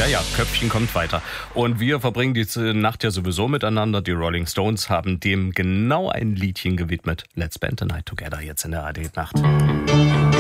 Ja, Köpfchen kommt weiter. Und wir verbringen diese Nacht ja sowieso miteinander. Die Rolling Stones haben dem genau ein Liedchen gewidmet. Let's spend the night together jetzt in der ARD Nacht.